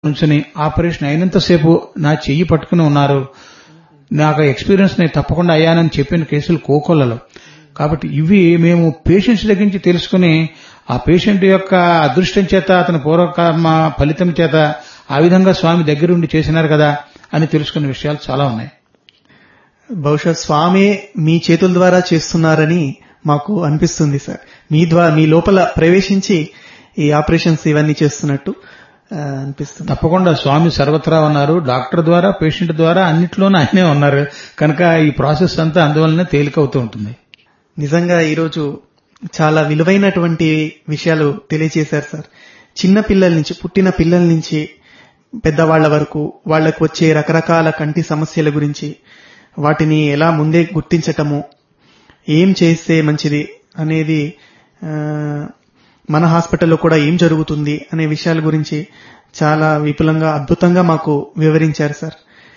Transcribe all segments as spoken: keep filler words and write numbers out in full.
నుంచుని ఆపరేషన్ అయినంతసేపు నా చెయ్యి పట్టుకుని ఉన్నారు. నాకు ఎక్స్పీరియన్స్ నేను తప్పకుండా అయ్యానని చెప్పిన కేసులు కోకొల్లలో. కాబట్టి ఇవి మేము పేషెంట్స్ దగ్గర నుంచి తెలుసుకుని ఆ పేషెంట్ యొక్క అదృష్టం చేత అతని పూర్వకర్మ ఫలితం చేత ఆ విధంగా స్వామి దగ్గరుండి చేసినారు కదా అని తెలుసుకున్న విషయాలు చాలా ఉన్నాయి. బహుశా స్వామి మీ చేతుల ద్వారా చేస్తున్నారని మాకు అనిపిస్తుంది సార్. మీ ద్వారా మీ లోపల ప్రవేశించి ఈ ఆపరేషన్స్ ఇవన్నీ చేస్తున్నట్టు అనిపిస్తుంది. తప్పకుండా స్వామి సర్వత్రా ఉన్నారు. డాక్టర్ ద్వారా, పేషెంట్ ద్వారా అన్నిట్లోనూ ఆయనే ఉన్నారు కనుక ఈ ప్రాసెస్ అంతా అందువల్లనే తేలికవుతూ ఉంటుంది. నిజంగా ఈరోజు చాలా విలువైనటువంటి విషయాలు తెలియజేశారు సార్. చిన్న పిల్లల నుంచి, పుట్టిన పిల్లల నుంచి పెద్దవాళ్ల వరకు వాళ్లకు వచ్చే రకరకాల కంటి సమస్యల గురించి, వాటిని ఎలా ముందే గుర్తించటము, ఏం చేస్తే మంచిది అనేది, మన హాస్పిటల్లో కూడా ఏం జరుగుతుంది అనే విషయాల గురించి చాలా విపులంగా అద్భుతంగా మాకు వివరించారు సార్.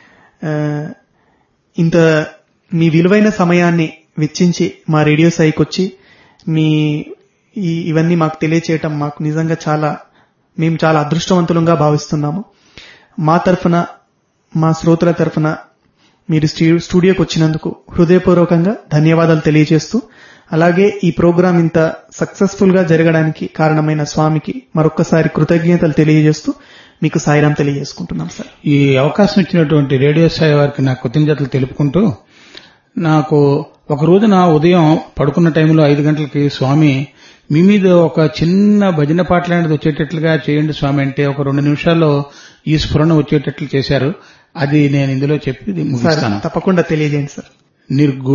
ఇంత మీ విలువైన సమయాన్ని వెచ్చించి మా రేడియో సాయికి వచ్చి మీ ఇవన్నీ మాకు తెలియచేయటం మాకు నిజంగా చాలా మేము చాలా అదృష్టవంతులంగా భావిస్తున్నాము. మా తరఫున, మా శ్రోతల తరఫున మీరు స్టూడియోకి వచ్చినందుకు హృదయపూర్వకంగా ధన్యవాదాలు తెలియజేస్తూ, అలాగే ఈ ప్రోగ్రాం ఇంత సక్సెస్ఫుల్ గా జరగడానికి కారణమైన స్వామికి మరొక్కసారి కృతజ్ఞతలు తెలియజేస్తూ మీకు సాయిరాం తెలియజేసుకుంటున్నాం సార్. ఈ అవకాశం ఇచ్చినటువంటి రేడియో సాయి వారికి నా కృతజ్ఞతలు తెలుపుకుంటూ, నాకు ఒక రోజున ఉదయం పడుకున్న టైంలో ఐదు గంటలకి స్వామి మీ మీద ఒక చిన్న భజన పాట లాంటిది వచ్చేటట్లుగా చేయండి స్వామి అంటే ఒక రెండు నిమిషాల్లో ఈ స్ఫురణ వచ్చేటట్లు చేశారు. అది నేను ఇందులో చెప్పి ముగిస్తాను. తప్పకుండా తెలియజేయండి సార్. నిర్గు